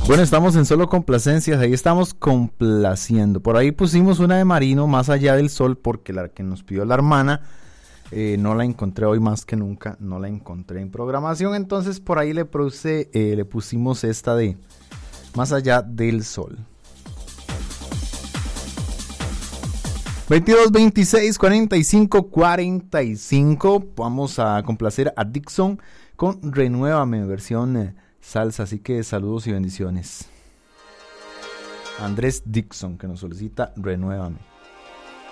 Bueno, estamos en Solo Complacencias, ahí estamos complaciendo. Por ahí pusimos una de Marino, Más allá del sol, porque la que nos pidió la hermana, no la encontré hoy más que nunca, no la encontré en programación, entonces por ahí le pusimos esta de Más allá del sol. 22, 26, 45, 45, vamos a complacer a Dixon con Renuévame, versión salsa, así que saludos y bendiciones. Andrés Dixon, que nos solicita Renuévame.